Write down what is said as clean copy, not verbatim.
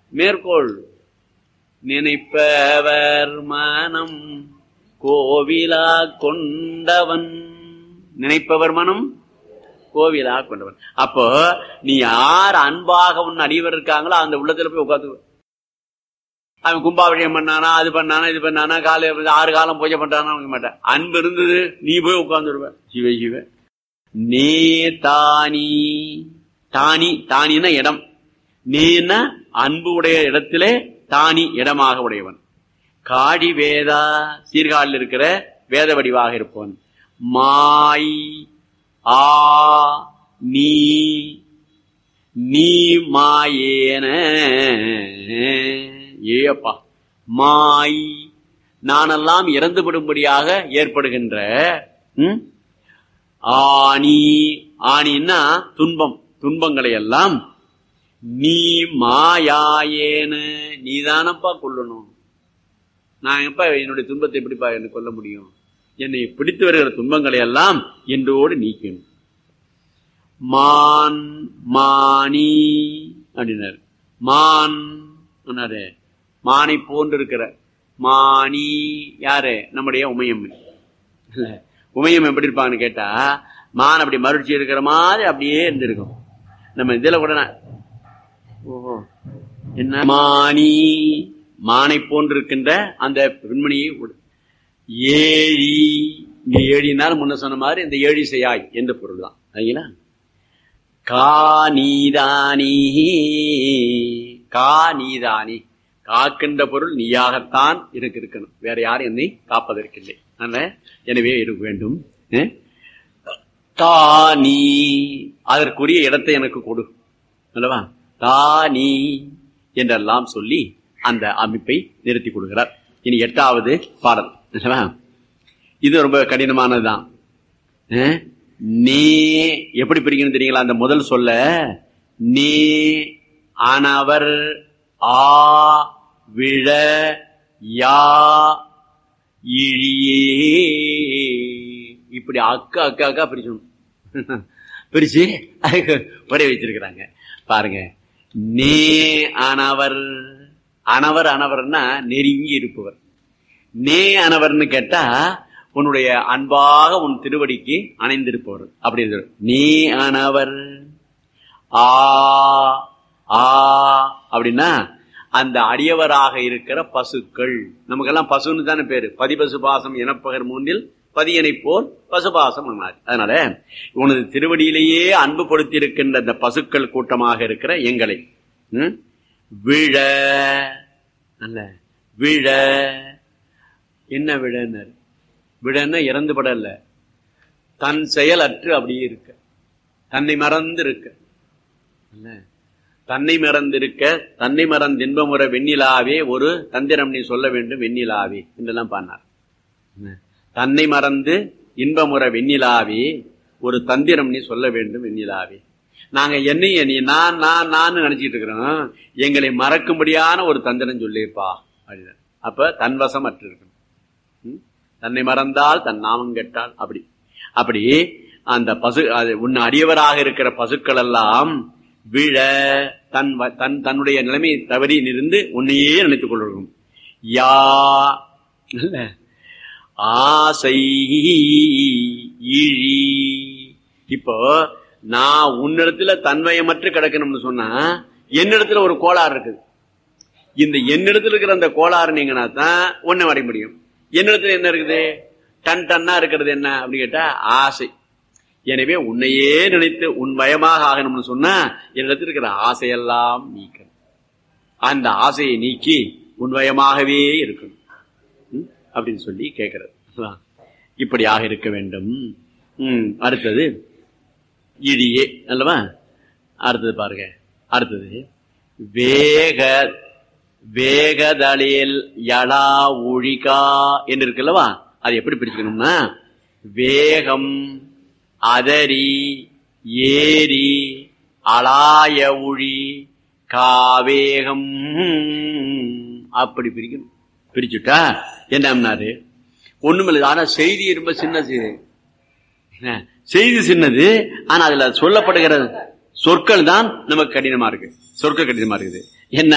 மேற்கோள் நினைப்பவர் மனம் கோவிலா கொண்டவன். நினைப்பவர் மனம் கோவிலா கொண்டவன். அப்போ நீ யார் அன்பாக உன் அடியவர் இருக்காங்களோ அந்த உள்ளத்துல போய் உட்காந்து. அவன் கும்பாபிஷேகம் பண்ணானா, அது பண்ணானா, இது பண்ணானா, காலை 6 காலம் பூஜை பண்றானா மாட்டேன். அன்பு இருந்தது நீ போய் உட்கார்ந்துருவ. சிவ சிவ. நே தானி. தானி தானின்னா இடம். நீன்னா அன்பு உடைய இடத்திலே தானி இடமாக உடையவன். காடி வேதா சீர்காழில் இருக்கிற வேத வடிவாக இருப்பவன். மாய் ஆ நீ நீ மாயேன. ஏப்பா மாய் நானெல்லாம் இறந்துவிடும்படியாக ஏற்படுகின்ற ஆணி. ஆணின்னா துன்பம். துன்பங்களை எல்லாம் நீ மாயாயேன நீதானப்பா கொல்லணும். நான் எப்ப என்னுடைய துன்பத்தை எப்படிப்பா என்ன கொல்ல முடியும்? என்னை பிடித்து வருகிற துன்பங்களை எல்லாம் என்றோடு நீக்கணும். மான் மானி அப்படின்னாரு. மான் மானை போன்று இருக்கிற மானி யாரு? நம்முடைய உமையம். உமையம் எப்படி இருப்பாங்கன்னு கேட்டா, மான் அப்படி மறுச்சி இருக்கிற மாதிரி அப்படியே இருந்திருக்கும். நம்ம இதுல கூட ஓஹோ என்ன மானி மானை போன்று இருக்கின்ற அந்த பெண்மணியை ஏழி. இங்க ஏழினால் முன்ன சொன்ன மாதிரி இந்த ஏழி செய்யாய் என்ற பொருள் தான். சரிங்களா? கா நீதானி. கா நீதானி காக்கின்ற பொருள் நீயாகத்தான் இருக்கணும். வேற யாரும் என்னை காப்பதற்கில்லை. எனவே இருக்க வேண்டும். தா நீ அதற்குரிய இடத்தை எனக்கு கொடு அல்லவா? தா நீ என்றெல்லாம் சொல்லி அந்த அமைப்பை நிறுத்தி கொடுக்கிறார். இனி 8வது பாடல். இது ரொம்ப கடினமானதுதான். நே எப்படி பிரிக்கணும் தெரியுங்களா? அந்த முதல் சொல்ல நே ஆனவர் ஆ விழ யா இழியே இப்படி அக்கா அக்கா அக்கா பிரிச்சணும். பிரிச்சு ஒரே வச்சிருக்கிறாங்க பாருங்க. நே அனவர். அனவர் அனவர்னா நெருங்கி இருப்பவர். நே அனவர்னு கேட்டா உன்னுடைய அன்பாக உன் திருவடிக்கு அணைந்திருப்பவர். அப்படி இருக்கு. நீ அனவர் ஆ ஆ அப்படின்னா அந்த அடியவராக இருக்கிற பசுக்கள். நமக்கெல்லாம் பசுன்னு தானே பேரு. பதிபசு பாசம் எனப்பகர் மூன்றில் பதியனை போல் பசுபாசம். அதனால உனது திருவடியிலேயே அன்பு கொடுத்தி இருக்கின்ற அந்த பசுக்கள் கூட்டமாக இருக்கிற எங்களை விழ அல்ல விழ. என்ன விழன்னு? விழன்னா இறந்து படல, தன் செயல் அற்று அப்படியே இருக்க, தன்னை மறந்து இருக்க. தன்னை மறந்திருக்க தன்னை மறந்து இன்பமுற வெண்ணிலாவே ஒரு தந்திரம் நீ சொல்ல வேண்டும் வெண்ணிலாவே என்றெல்லாம் பாடினார். தன்னை மறந்து இன்பமுற வெண்ணிலாவே ஒரு தந்திரம் நீ சொல்ல வேண்டும் வெண்ணிலாவே. நாங்க என்னைய நீ நான் நான் நான் நினைச்சிட்டு இருக்கிறோம். எங்களை மறக்கும்படியான ஒரு தந்திரம் சொல்லிப்பா அப்படின்னு. அப்ப தன்வசம் அற்று இருக்கணும். தன்னை மறந்தால் தன் நாமம் கெட்டால் அப்படி அப்படி அந்த பசு உன்னை அடியவராக இருக்கிற பசுக்கள் எல்லாம் விழ தன்னுடைய நிலைமை தவறி இருந்து உன்னையே நினைத்துக் கொள்ளும். யா ஆசை இழி. இப்போ நான் உன்னிடத்துல தன்வயமற்று கிடக்கணும்னு சொன்னா என்னிடத்துல ஒரு கோளாறு இருக்குது. இந்த என்னிடத்துல இருக்கிற அந்த கோளாறு நீங்கன்னா தான் ஒன்ன வரைய முடியும். என்னிடத்துல என்ன இருக்குது? டன்னா இருக்கிறது என்ன அப்படின்னு கேட்டா ஆசை. எனவே உன்னையே நினைத்து உன் பயமாக ஆகணும்னு சொன்னா என்னிடத்தில் இருக்கிற ஆசையெல்லாம் நீக்கணும். அந்த ஆசையை நீக்கி உன்வயமாகவே இருக்கணும் அப்படின்னு சொல்லி கேட்கிறது. இப்படியாக இருக்க வேண்டும். அடுத்தது இடியே அல்லவா? அடுத்தது பாருங்க. அடுத்தது வேக வேகதலில் யலா ஒழிகா என்று இருக்குல்லவா? அது எப்படி பிரிச்சுக்கணும்னா வேகம் அதரி ஏரி அலாய ஒழி காவேகம் அப்படி பிரிக்கணும். பிரிச்சுட்டா என்னம்னாரு ஒண்ணுமில்லை. ஆனா செய்தி ரொம்ப சின்ன செய்தி சின்னது. ஆனா அதுல சொல்லப்படுகிற சொற்கள் தான் நமக்கு கடினமா இருக்கு. சொற்கள் கடினமா இருக்குது. என்ன